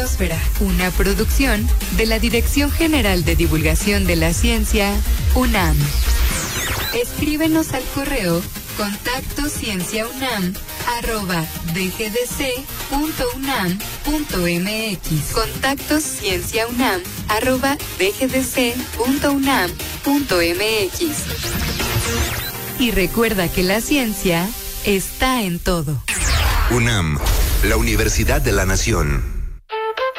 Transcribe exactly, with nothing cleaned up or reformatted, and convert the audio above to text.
Estratosfera, una producción de la Dirección General de Divulgación de la Ciencia, UNAM. Escríbenos al correo contacto cienciaunam arroba dgdc.unam.mx. Contacto cienciaunam arroba dgdc.unam.mx. Y recuerda que la ciencia está en todo. UNAM, la Universidad de la Nación.